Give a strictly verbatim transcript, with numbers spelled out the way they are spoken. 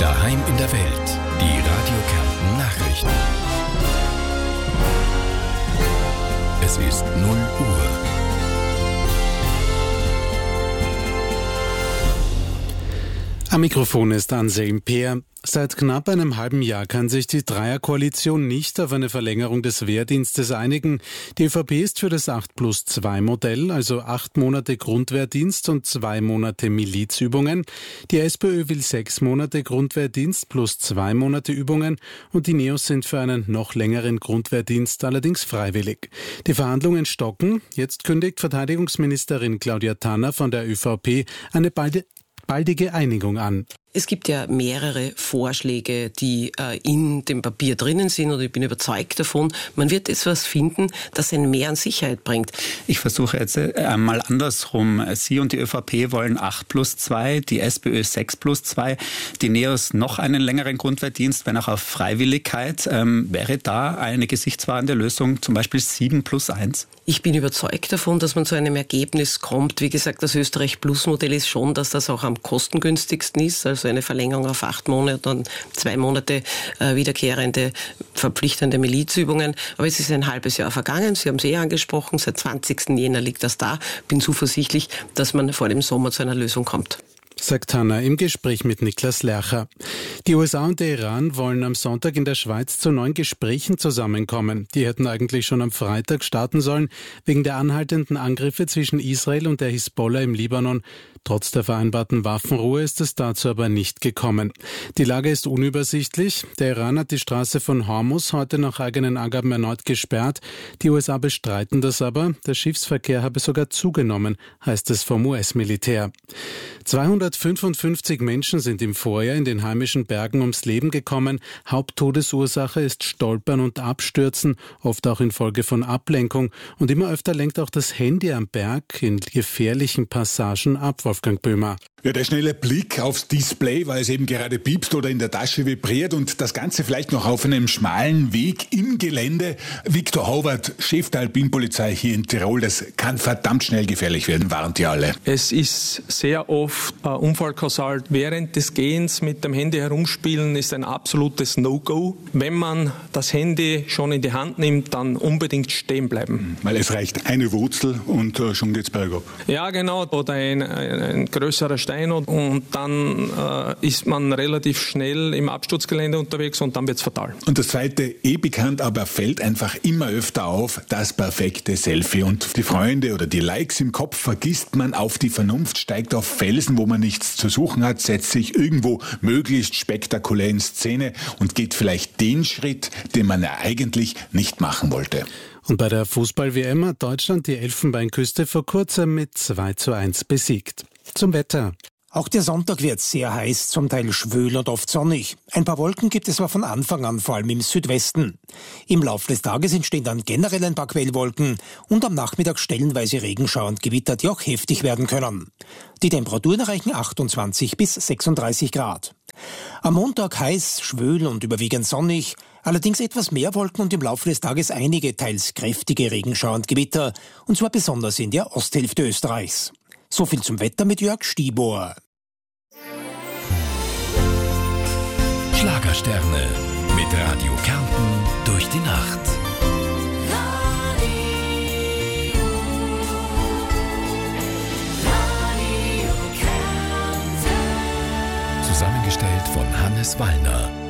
Daheim in der Welt. Die Radio Kärnten Nachrichten. Es ist null Uhr. Am Mikrofon ist Anselm Peer. Seit knapp einem halben Jahr kann sich die Dreierkoalition nicht auf eine Verlängerung des Wehrdienstes einigen. Die ÖVP ist für das acht plus zwei Modell, also acht Monate Grundwehrdienst und zwei Monate Milizübungen. Die SPÖ will sechs Monate Grundwehrdienst plus zwei Monate Übungen und die Neos sind für einen noch längeren Grundwehrdienst, allerdings freiwillig. Die Verhandlungen stocken. Jetzt kündigt Verteidigungsministerin Claudia Tanner von der ÖVP eine balde baldige Einigung an. Es gibt ja mehrere Vorschläge, die äh, in dem Papier drinnen sind und ich bin überzeugt davon, man wird etwas finden, das einen mehr an Sicherheit bringt. Ich versuche jetzt einmal andersrum. Sie und die ÖVP wollen acht plus zwei, die SPÖ sechs plus zwei, die Neos noch einen längeren Grundwehrdienst, wenn auch auf Freiwilligkeit. Ähm, wäre da eine gesichtswahrende Lösung, zum Beispiel sieben plus eins? Ich bin überzeugt davon, dass man zu einem Ergebnis kommt. Wie gesagt, das Österreich-Plus-Modell ist schon, dass das auch am kostengünstigsten ist, also eine Verlängerung auf acht Monate und zwei Monate äh, wiederkehrende, verpflichtende Milizübungen. Aber es ist ein halbes Jahr vergangen. Sie haben es eh angesprochen. Seit zwanzigsten Jänner liegt das da. Bin zuversichtlich, dass man vor dem Sommer zu einer Lösung kommt. Sagt Tanner im Gespräch mit Niklas Lercher. Die U S A und der Iran wollen am Sonntag in der Schweiz zu neuen Gesprächen zusammenkommen. Die hätten eigentlich schon am Freitag starten sollen, wegen der anhaltenden Angriffe zwischen Israel und der Hisbollah im Libanon. Trotz der vereinbarten Waffenruhe ist es dazu aber nicht gekommen. Die Lage ist unübersichtlich. Der Iran hat die Straße von Hormuz heute nach eigenen Angaben erneut gesperrt. Die U S A bestreiten das aber. Der Schiffsverkehr habe sogar zugenommen, heißt es vom U S-Militär. zweihundertfünfundfünfzig Menschen sind im Vorjahr in den heimischen Bergen ums Leben gekommen. Haupttodesursache ist Stolpern und Abstürzen, oft auch infolge von Ablenkung. Und immer öfter lenkt auch das Handy am Berg in gefährlichen Passagen ab, Wolfgang Böhmer. Ja, der schnelle Blick aufs Display, weil es eben gerade piepst oder in der Tasche vibriert und das Ganze vielleicht noch auf einem schmalen Weg im Gelände. Viktor Howard, Chef der Alpinpolizei hier in Tirol, das kann verdammt schnell gefährlich werden, warnt ihr alle. Es ist sehr oft äh, unfallkausal. Während des Gehens mit dem Handy herumspielen ist ein absolutes No-Go. Wenn man das Handy schon in die Hand nimmt, dann unbedingt stehen bleiben. Weil es reicht eine Wurzel und äh, schon geht's bergab. Ja, genau. Oder ein, ein, ein größerer Stein. Und dann äh, ist man relativ schnell im Absturzgelände unterwegs und dann wird es fatal. Und das zweite, eh bekannt, aber fällt einfach immer öfter auf, das perfekte Selfie. Und die Freunde oder die Likes im Kopf vergisst man auf die Vernunft, steigt auf Felsen, wo man nichts zu suchen hat, setzt sich irgendwo möglichst spektakulär in Szene und geht vielleicht den Schritt, den man eigentlich nicht machen wollte. Und bei der Fußball-W M hat Deutschland die Elfenbeinküste vor kurzem mit zwei zu eins besiegt. Zum Wetter. Auch der Sonntag wird sehr heiß, zum Teil schwül und oft sonnig. Ein paar Wolken gibt es aber von Anfang an, vor allem im Südwesten. Im Laufe des Tages entstehen dann generell ein paar Quellwolken und am Nachmittag stellenweise Regenschauer und Gewitter, die auch heftig werden können. Die Temperaturen erreichen achtundzwanzig bis sechsunddreißig Grad. Am Montag heiß, schwül und überwiegend sonnig, allerdings etwas mehr Wolken und im Laufe des Tages einige teils kräftige Regenschauer und Gewitter, und zwar besonders in der Osthälfte Österreichs. So viel zum Wetter mit Jörg Stiebohr. Schlagersterne mit Radio Kärnten durch die Nacht. Radio, Radio Kärnten. Zusammengestellt von Hannes Wallner.